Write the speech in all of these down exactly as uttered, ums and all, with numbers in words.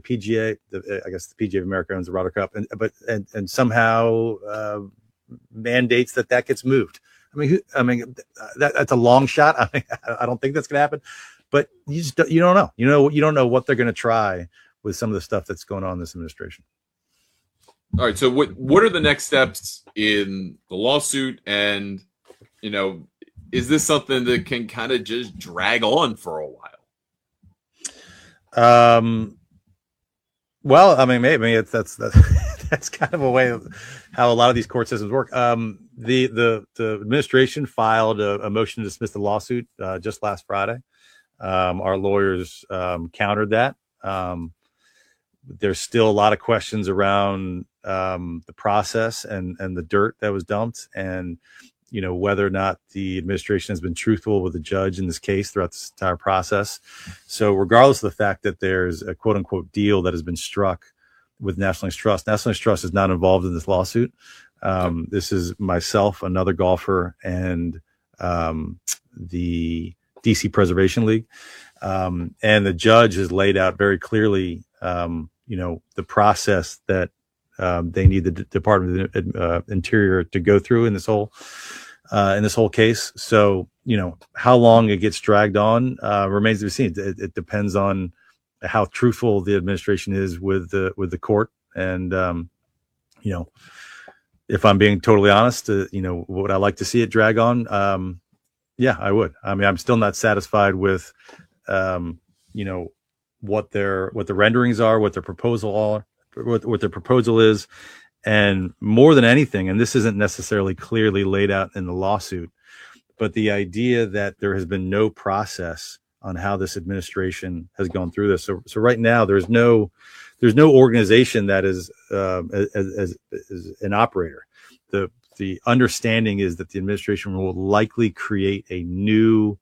P G A, the, I guess the P G A of America owns the Ryder Cup, and but and, and somehow uh, mandates that that gets moved. I mean, who, I mean that, that's a long shot. I mean, I don't think that's going to happen, but you just don't, you don't know. You know, you don't know what they're going to try with some of the stuff that's going on in this administration. All right. So what what are the next steps in the lawsuit? And, you know, is this something that can kind of just drag on for a while? Um, well, I mean, maybe it's, that's, that's, that's kind of a way of how a lot of these court systems work. Um, the, the, the administration filed a, a motion to dismiss the lawsuit, uh, just last Friday. Um, our lawyers, um, countered that. Um, there's still a lot of questions around, um, the process and, and the dirt that was dumped, and, you know, whether or not the administration has been truthful with the judge in this case throughout this entire process. So regardless of the fact that there's a quote unquote deal that has been struck with National Links Trust, National Links Trust is not involved in this lawsuit. Um, okay. This is myself, another golfer, and, um, the D C Preservation League. Um, and the judge has laid out very clearly, um, you know, the process that, um, they need the D- Department of uh, Interior to go through in this whole, uh, in this whole case. So, you know, how long it gets dragged on, uh, remains to be seen. It, it depends on how truthful the administration is with the, with the court. And, um, you know, if I'm being totally honest, uh, you know, would I like to see it drag on? Um, yeah, I would. I mean, I'm still not satisfied with, um, you know, what their, what the renderings are, what their proposal are, what, what their proposal is. And more than anything, and this isn't necessarily clearly laid out in the lawsuit, but the idea that there has been no process on how this administration has gone through this. So, so right now there's no, there's no organization that is, um, as, as, as an operator. The, the understanding is that the administration will likely create a new,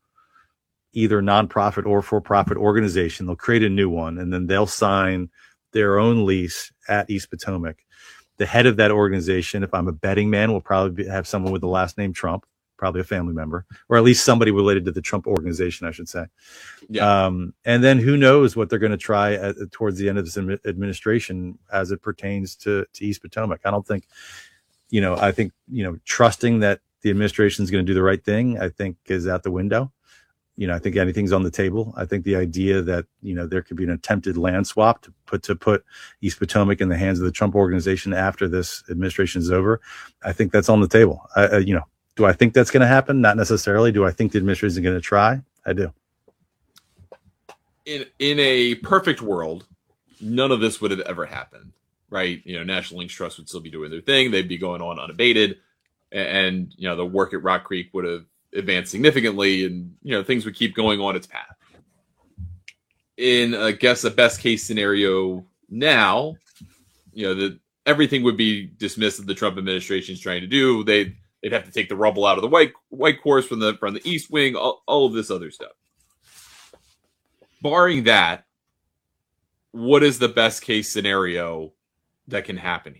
either nonprofit or for-profit organization. They'll create a new one, and then they'll sign their own lease at East Potomac. The head of that organization, if I'm a betting man, will probably be, have someone with the last name Trump, probably a family member, or at least somebody related to the Trump organization, I should say. Yeah. Um, and then who knows what they're going to try at, towards the end of this administration as it pertains to, to East Potomac. I don't think, you know, I think, you know, trusting that the administration is going to do the right thing, I think is out the window. You know, I think anything's on the table. I think the idea that, you know, there could be an attempted land swap to put, to put East Potomac in the hands of the Trump organization after this administration is over, I think that's on the table. I, uh, you know, do I think that's going to happen? Not necessarily. Do I think the administration is going to try? I do. In, in a perfect world, none of this would have ever happened, right? You know, National Links Trust would still be doing their thing. They'd be going on unabated, and, and you know, the work at Rock Creek would have advanced significantly, and you know, things would keep going on its path. In, I guess, a best case scenario now, you know, that everything would be dismissed that the Trump administration is trying to do. They they'd have to take the rubble out of the white white course from the from the East Wing, all, all of this other stuff. Barring that, what is the best case scenario that can happen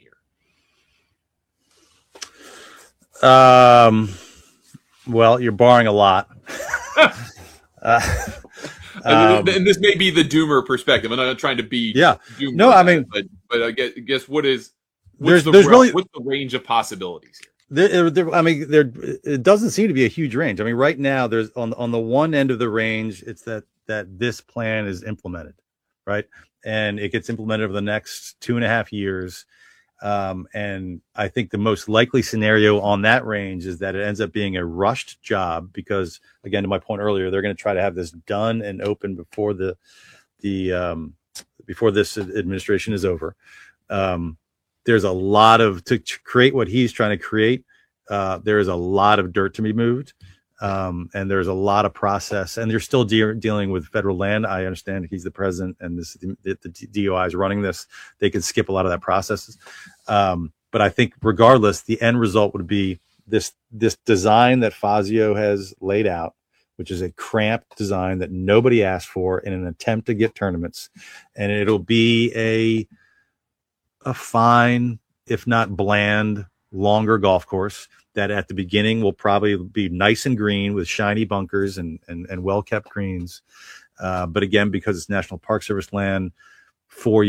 here? Um. Well, you're barring a lot. uh, um, and this may be the doomer perspective. I'm not trying to be yeah. doomer. No, I mean, but but I guess, guess what is what's there's the there's realm, really what's the range of possibilities here? There, there, I mean, there it doesn't seem to be a huge range. I mean, right now there's on on the one end of the range, it's that that this plan is implemented, right, and it gets implemented over the next two and a half years. Um, and I think the most likely scenario on that range is that it ends up being a rushed job because, again, to my point earlier, they're going to try to have this done and open before the the um, before this administration is over. Um, there's a lot of to, to create what he's trying to create. Uh, there is a lot of dirt to be moved, um, and there's a lot of process, and they're still de- dealing with federal land. I understand he's the president, and this the, the D O I is running this. They could skip a lot of that process. Um, but I think regardless, the end result would be this, this design that Fazio has laid out, which is a cramped design that nobody asked for in an attempt to get tournaments. And it'll be a, a fine, if not bland, longer golf course that at the beginning will probably be nice and green with shiny bunkers and, and, and well-kept greens. Uh, but again, because it's National Park Service land, four